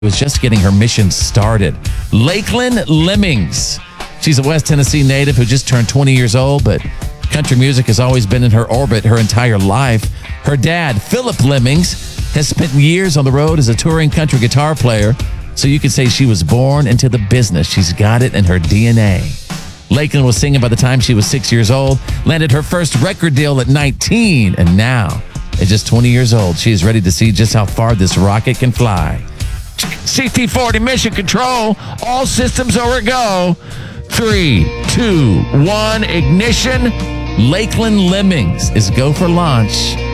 was just getting her mission started. Lakeland Lemmings. She's a West Tennessee native who just turned 20 years old, but country music has always been in her orbit her entire life. Her dad, Philip Lemmings, has spent years on the road as a touring country guitar player, so you could say she was born into the business. She's got it in her DNA. Lakeland was singing by the time she was 6 years old, landed her first record deal at 19, and now, at just 20 years old, she is ready to see just how far this rocket can fly. CT40 mission control. All systems are a go. 3, 2, 1, ignition. Lakeland Lemmings is go for launch.